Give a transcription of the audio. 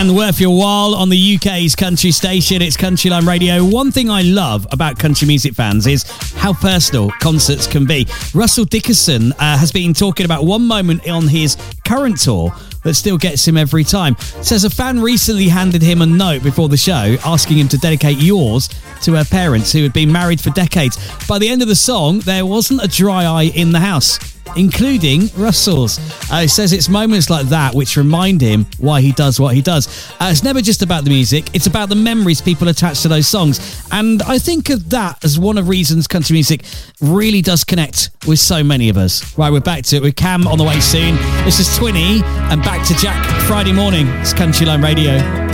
and worth your while on the UK's country station. It's Country Line Radio. One thing I love about country music fans is how personal concerts can be. Russell Dickerson has been talking about one moment on his current tour that still gets him every time. Says a fan recently handed him a note before the show asking him to dedicate Yours to her parents who had been married for decades. By the end of the song, there wasn't a dry eye in the house, including Russell's. He says it's moments like that which remind him why he does what he does. It's never just about the music, it's about the memories people attach to those songs. And I think of that as one of the reasons country music really does connect with so many of us. Right, we're back to it with Cam on the way soon. This is Twinny and Back to Jack Friday morning. It's Country Line Radio.